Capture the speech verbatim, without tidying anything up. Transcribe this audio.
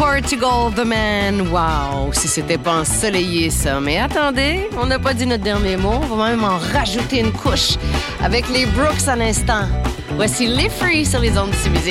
Portugal the Man. Wow, si c'était pas ensoleillé ça. Mais attendez, on n'a pas dit notre dernier mot. On va même en rajouter une couche avec les Brooks à l'instant. Voici Les Free sur les ondes de musique.